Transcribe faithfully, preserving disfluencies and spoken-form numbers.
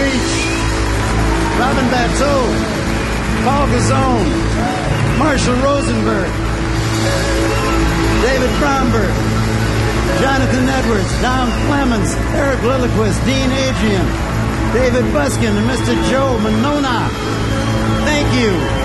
Beach, Robin Bateau, Paul Gazzone, Marshall Rosenberg, David Bromberg, Jonathan Edwards, Don Clemens, Eric Lilliquist, Dean Adrian, David Buskin, and Mister Joe Monona. Thank you.